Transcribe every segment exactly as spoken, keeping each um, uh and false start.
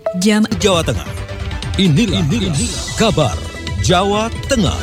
Jam Jawa Tengah. Inilah, inilah, inilah kabar Jawa Tengah.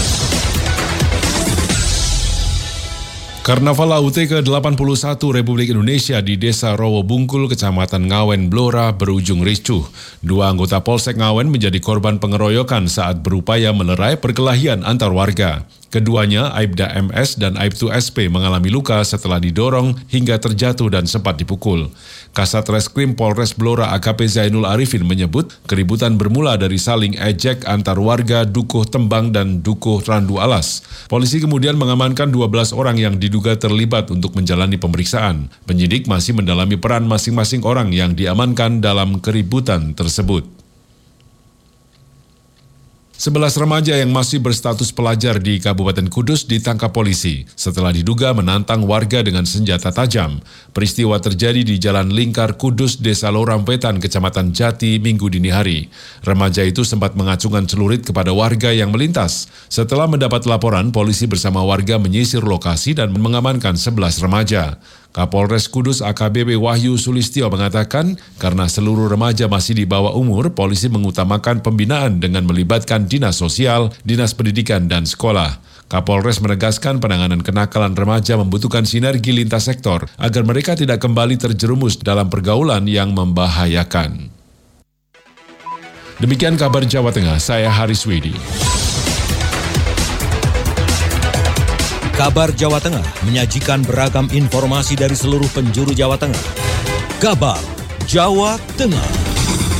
Karnaval A U T ke delapan puluh satu Republik Indonesia di Desa Rowo Bungkul, Kecamatan Ngawen, Blora berujung ricuh. Dua anggota Polsek Ngawen menjadi korban pengeroyokan saat berupaya melerai perkelahian antar warga. Keduanya, Aibda M S dan Aibtu S P, mengalami luka setelah didorong hingga terjatuh dan sempat dipukul. Kasat Reskrim Polres Blora A K P Zainul Arifin menyebut keributan bermula dari saling ejek antar warga Dukuh Tembang dan Dukuh Randu Alas. Polisi kemudian mengamankan dua belas orang yang diduga terlibat untuk menjalani pemeriksaan. Penyidik masih mendalami peran masing-masing orang yang diamankan dalam keributan tersebut. Sebelas remaja yang masih berstatus pelajar di Kabupaten Kudus ditangkap polisi setelah diduga menantang warga dengan senjata tajam. Peristiwa terjadi di Jalan Lingkar Kudus, Desa Lorampetan, Kecamatan Jati, Minggu dini hari. Remaja itu sempat mengacungkan celurit kepada warga yang melintas. Setelah mendapat laporan, polisi bersama warga menyisir lokasi dan mengamankan sebelas remaja. Kapolres Kudus A K B P Wahyu Sulistyo mengatakan karena seluruh remaja masih di bawah umur, polisi mengutamakan pembinaan dengan melibatkan dinas sosial, dinas pendidikan, dan sekolah. Kapolres menegaskan penanganan kenakalan remaja membutuhkan sinergi lintas sektor agar mereka tidak kembali terjerumus dalam pergaulan yang membahayakan. Demikian kabar Jawa Tengah, saya Haris Widi. Kabar Jawa Tengah menyajikan beragam informasi dari seluruh penjuru Jawa Tengah. Kabar Jawa Tengah.